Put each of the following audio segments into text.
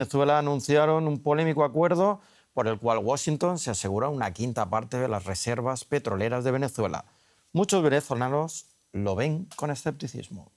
Venezuela anunciaron un polémico acuerdo por el cual Washington se asegura una quinta parte de las reservas petroleras de Venezuela. Muchos venezolanos lo ven con escepticismo.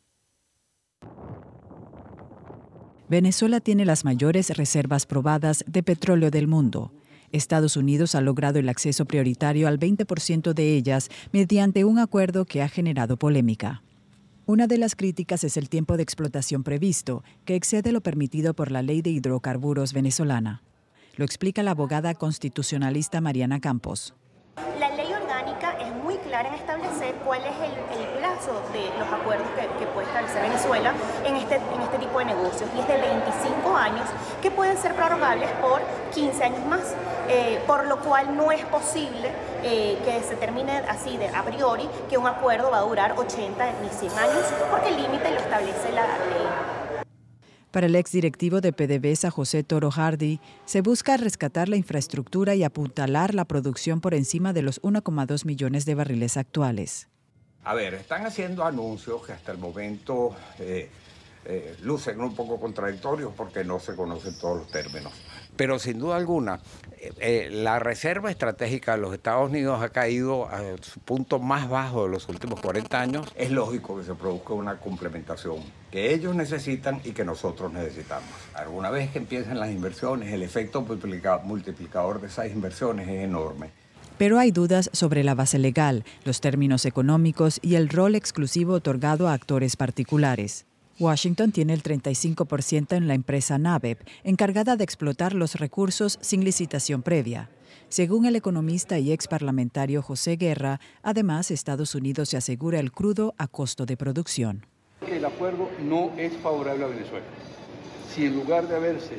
Venezuela tiene las mayores reservas probadas de petróleo del mundo. Estados Unidos ha logrado el acceso prioritario al 20% de ellas mediante un acuerdo que ha generado polémica. Una de las críticas es el tiempo de explotación previsto, que excede lo permitido por la Ley de Hidrocarburos venezolana. Lo explica la abogada constitucionalista Mariana Campos. La ley orgánica es muy clara en establecer cuál es el plazo de los acuerdos que puede establecer Venezuela en este tipo de negocios, y es de 25 años que pueden ser prorrogables por 15 años más, por lo cual no es posible que se termine así de a priori que un acuerdo va a durar 80 ni 100 años, porque el límite lo establece la ley. Para el exdirectivo de PDVSA, José Toro Hardy, se busca rescatar la infraestructura y apuntalar la producción por encima de los 1,2 millones de barriles actuales. A ver, están haciendo anuncios que hasta el momento lucen un poco contradictorios porque no se conocen todos los términos. Pero sin duda alguna, la reserva estratégica de los Estados Unidos ha caído a su punto más bajo de los últimos 40 años. Es lógico que se produzca una complementación que ellos necesitan y que nosotros necesitamos. Alguna vez que empiecen las inversiones, el efecto multiplicador de esas inversiones es enorme. Pero hay dudas sobre la base legal, los términos económicos y el rol exclusivo otorgado a actores particulares. Washington tiene el 35% en la empresa NABEP, encargada de explotar los recursos sin licitación previa. Según el economista y ex parlamentario José Guerra, además, Estados Unidos se asegura el crudo a costo de producción. El acuerdo no es favorable a Venezuela. Si en lugar de haberse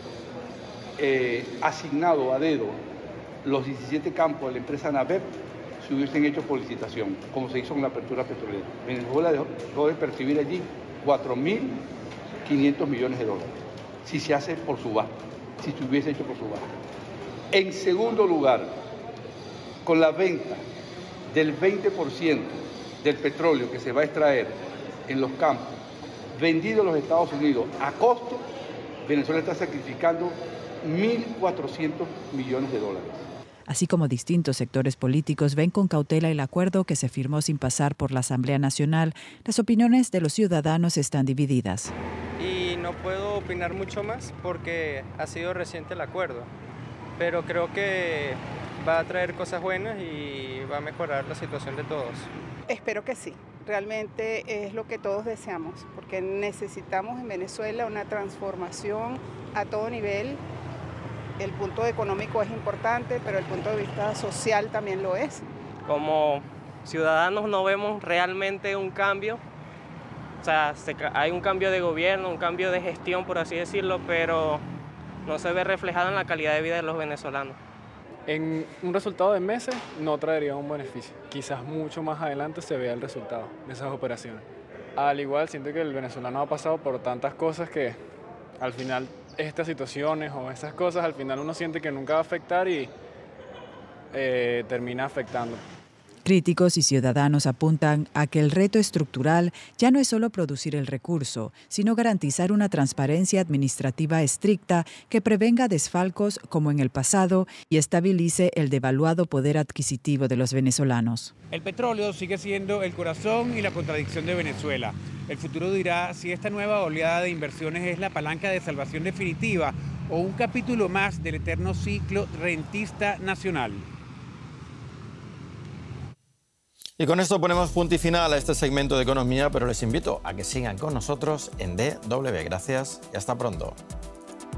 asignado a dedo los 17 campos de la empresa NABEP, se hubiesen hecho por licitación, como se hizo con la apertura petrolera. Venezuela dejó de percibir allí 4.500 millones de dólares, si se hace por subasta, si se hubiese hecho por subasta. En segundo lugar, con la venta del 20% del petróleo que se va a extraer en los campos, vendido a los Estados Unidos a costo, Venezuela está sacrificando 1.400 millones de dólares. Así como distintos sectores políticos ven con cautela el acuerdo que se firmó sin pasar por la Asamblea Nacional, las opiniones de los ciudadanos están divididas. Y no puedo opinar mucho más porque ha sido reciente el acuerdo, pero creo que va a traer cosas buenas y va a mejorar la situación de todos. Espero que sí, realmente es lo que todos deseamos, porque necesitamos en Venezuela una transformación a todo nivel. El punto económico es importante, pero el punto de vista social también lo es. Como ciudadanos no vemos realmente un cambio, o sea, hay un cambio de gobierno, un cambio de gestión, por así decirlo, pero no se ve reflejado en la calidad de vida de los venezolanos. En un resultado de meses no traería un beneficio. Quizás mucho más adelante se vea el resultado de esas operaciones. Al igual, siento que el venezolano ha pasado por tantas cosas que al final estas situaciones o esas cosas al final uno siente que nunca va a afectar y termina afectando. Críticos y ciudadanos apuntan a que el reto estructural ya no es solo producir el recurso, sino garantizar una transparencia administrativa estricta que prevenga desfalcos como en el pasado y estabilice el devaluado poder adquisitivo de los venezolanos. El petróleo sigue siendo el corazón y la contradicción de Venezuela. El futuro dirá si esta nueva oleada de inversiones es la palanca de salvación definitiva o un capítulo más del eterno ciclo rentista nacional. Y con esto ponemos punto y final a este segmento de economía, pero les invito a que sigan con nosotros en DW. Gracias y hasta pronto.